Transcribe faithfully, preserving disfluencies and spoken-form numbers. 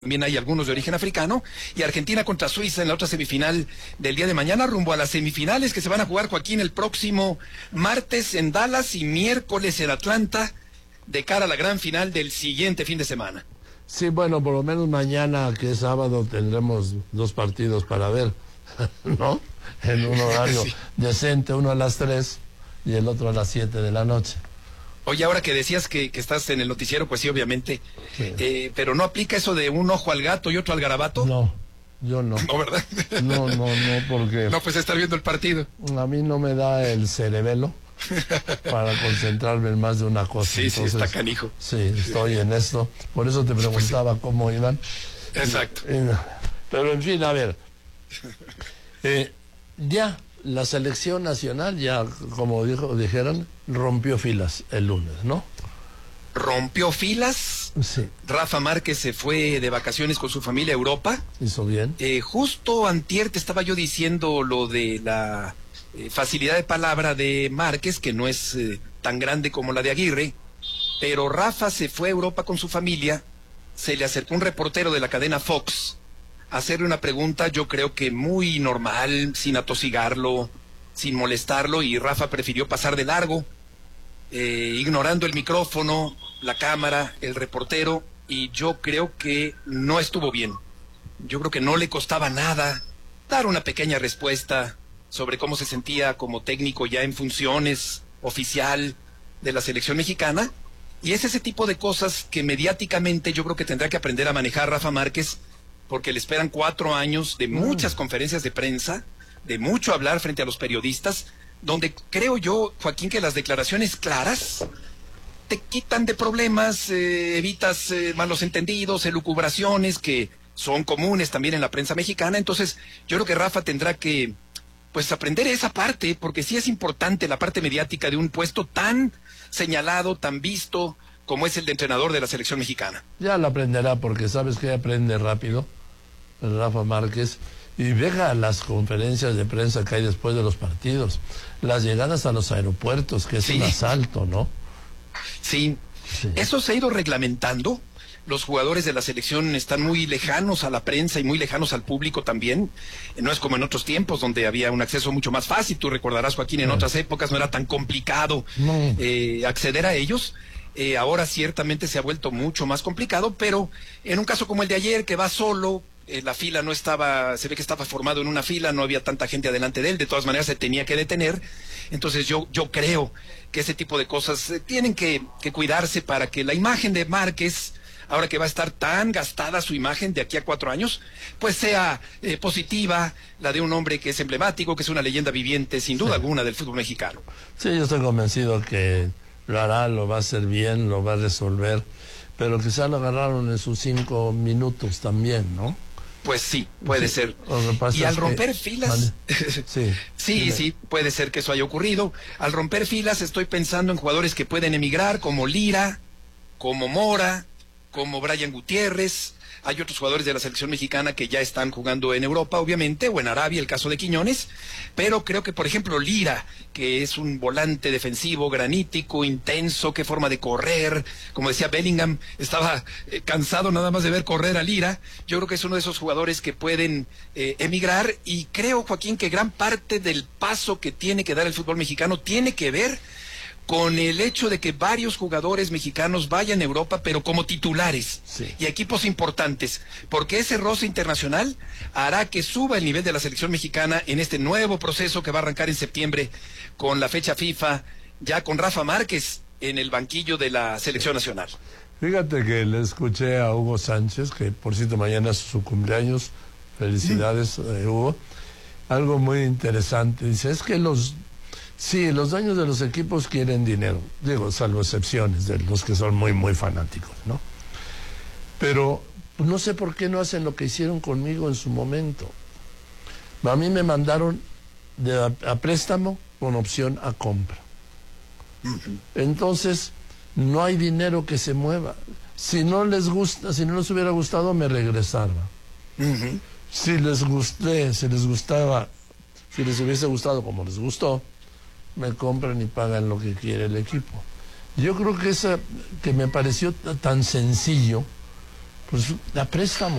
también hay algunos de origen africano, y Argentina contra Suiza en la otra semifinal del día de mañana, rumbo a las semifinales que se van a jugar, Joaquín, el próximo martes en Dallas y miércoles en Atlanta, de cara a la gran final del siguiente fin de semana. Sí, bueno, por lo menos mañana, que es sábado, tendremos dos partidos para ver, ¿no? En un horario sí. decente, uno a las tres y el otro a las siete de la noche. Oye, ahora que decías que, que estás en el noticiero, pues sí, obviamente, sí. Eh, pero ¿no aplica eso de un ojo al gato y otro al garabato? No, yo no. No, ¿verdad? No, no, no, porque... No, pues estar viendo el partido. A mí no me da el cerebelo para concentrarme en más de una cosa. Sí, Entonces, sí, está canijo. Sí, estoy en esto. Por eso te preguntaba pues sí. cómo iban. Exacto. Y, y, pero en fin, a ver. Eh, ya... La selección nacional ya, como dijo, dijeron, rompió filas el lunes, ¿no? ¿Rompió filas? Sí. Rafa Márquez se fue de vacaciones con su familia a Europa. Hizo bien. Eh, justo antier te estaba yo diciendo lo de la eh, facilidad de palabra de Márquez, que no es eh, tan grande como la de Aguirre, pero Rafa se fue a Europa con su familia, se le acercó un reportero de la cadena Fox, hacerle una pregunta, yo creo que muy normal, sin atosigarlo, sin molestarlo, y Rafa prefirió pasar de largo, eh, ignorando el micrófono, la cámara, el reportero, y yo creo que no estuvo bien. Yo creo que no le costaba nada dar una pequeña respuesta sobre cómo se sentía como técnico ya en funciones oficial de la selección mexicana, y es ese tipo de cosas que mediáticamente yo creo que tendrá que aprender a manejar Rafa Márquez, porque le esperan cuatro años de muchas mm. conferencias de prensa, de mucho hablar frente a los periodistas, donde creo yo, Joaquín, que las declaraciones claras te quitan de problemas, eh, evitas eh, malos entendidos, elucubraciones que son comunes también en la prensa mexicana. Entonces, yo creo que Rafa tendrá que, pues, aprender esa parte, porque sí es importante la parte mediática de un puesto tan señalado, tan visto, como es el de entrenador de la selección mexicana. Ya lo aprenderá, porque sabes que aprende rápido Rafa Márquez, y deja las conferencias de prensa que hay después de los partidos, las llegadas a los aeropuertos, que es sí. un asalto, ¿no? Sí. sí, eso se ha ido reglamentando. Los jugadores de la selección están muy lejanos a la prensa y muy lejanos al público también. No es como en otros tiempos donde había un acceso mucho más fácil. Tú recordarás, Joaquín, en no. otras épocas no era tan complicado no. eh, acceder a ellos. Eh, ahora ciertamente se ha vuelto mucho más complicado, pero en un caso como el de ayer, que va solo, eh, la fila no estaba, se ve que estaba formado en una fila, no había tanta gente adelante de él, de todas maneras se tenía que detener. Entonces yo, yo creo que ese tipo de cosas eh, tienen que, que cuidarse para que la imagen de Márquez, ahora que va a estar tan gastada su imagen de aquí a cuatro años, pues sea eh, positiva, la de un hombre que es emblemático, que es una leyenda viviente, sin duda sí. alguna, del fútbol mexicano. Sí, yo estoy convencido que lo hará, lo va a hacer bien, lo va a resolver, pero quizá lo agarraron en sus cinco minutos también, ¿no? Pues sí, puede sí, ser. Y al romper que... filas, sí, sí, sí, puede ser que eso haya ocurrido. Al romper filas estoy pensando en jugadores que pueden emigrar, como Lira, como Mora, como Brian Gutiérrez. Hay otros jugadores de la selección mexicana que ya están jugando en Europa, obviamente, o en Arabia, el caso de Quiñones, pero creo que, por ejemplo, Lira, que es un volante defensivo, granítico, intenso, qué forma de correr, como decía Bellingham, estaba eh, cansado nada más de ver correr a Lira. Yo creo que es uno de esos jugadores que pueden eh, emigrar, y creo, Joaquín, que gran parte del paso que tiene que dar el fútbol mexicano tiene que ver con el hecho de que varios jugadores mexicanos vayan a Europa, pero como titulares, sí. y equipos importantes, porque ese roce internacional hará que suba el nivel de la selección mexicana en este nuevo proceso que va a arrancar en septiembre con la fecha FIFA, ya con Rafa Márquez en el banquillo de la selección nacional. Fíjate que le escuché a Hugo Sánchez, que por cierto mañana es su cumpleaños, felicidades mm. eh, Hugo, algo muy interesante, dice, es que los... Sí, los dueños de los equipos quieren dinero, digo, salvo excepciones de los que son muy, muy fanáticos, ¿no? Pero no sé por qué no hacen lo que hicieron conmigo en su momento. A mí me mandaron de a, a préstamo con opción a compra. Entonces, no hay dinero que se mueva. Si no les gusta, si no les hubiera gustado, me regresaba. Uh-huh. Si les gusté, si les gustaba, si les hubiese gustado como les gustó, me compran y pagan lo que quiere el equipo. Yo creo que esa, que me pareció tan sencillo, pues a préstamo.